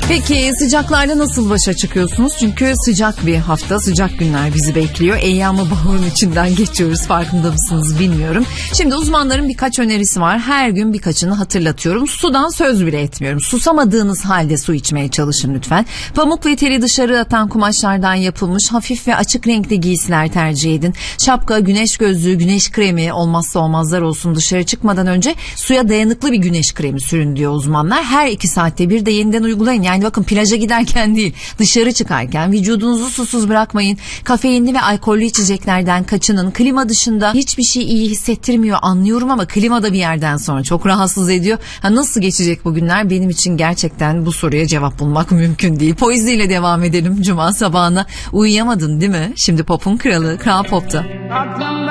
Peki sıcaklarda nasıl başa çıkıyorsunuz? Çünkü sıcak bir hafta, sıcak günler bizi bekliyor. Eyyam-ı bahurun içinden geçiyoruz, farkında mısınız bilmiyorum. Şimdi uzmanların birkaç önerisi var. Her gün birkaçını hatırlatıyorum. Sudan söz bile etmiyorum. Susamadığınız halde su içmeye çalışın lütfen. Pamuk ve teri dışarı atan kumaşlardan yapılmış hafif ve açık renkli giysiler tercih edin. Şapka, güneş gözlüğü, güneş kremi olmazsa olmazlar olsun. Dışarı çıkmadan önce suya dayanıklı bir güneş kremi sürün diyor uzmanlar. Her 2 saatte bir de yeniden uygulayın. Yani bakın, plaja giderken değil, dışarı çıkarken vücudunuzu susuz bırakmayın. Kafeinli ve alkollü içeceklerden kaçının. Klima dışında hiçbir şey iyi hissettirmiyor, anlıyorum, ama klima da bir yerden sonra çok rahatsız ediyor. Nasıl geçecek bu günler? Benim için gerçekten bu soruya cevap bulmak mümkün değil. Poezi ile devam edelim Cuma sabahına. Uyuyamadın değil mi? Şimdi pop'un kralı Kral Pop'ta.